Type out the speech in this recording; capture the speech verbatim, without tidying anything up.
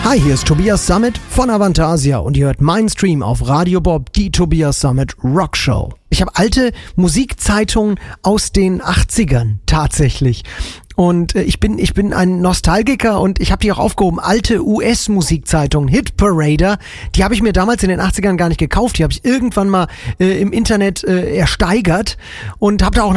Hi, hier ist Tobias Sammet von Avantasia und ihr hört meinen Stream auf Radio Bob, die Tobias Sammet Rock Show. Ich habe alte Musikzeitungen aus den achtzigern tatsächlich. Und äh, ich bin ich bin ein Nostalgiker und ich habe die auch aufgehoben. Alte U S-Musikzeitungen, Hit Parader, die habe ich mir damals in den achtzigern gar nicht gekauft. Die habe ich irgendwann mal äh, im Internet äh, ersteigert und habe da auch